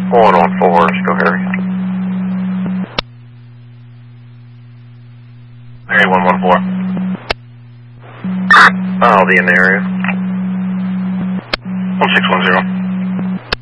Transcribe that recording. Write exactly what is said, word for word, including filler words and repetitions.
One on four, let's go Harry. Harry, one one four. I'll be in the area. One six one zero.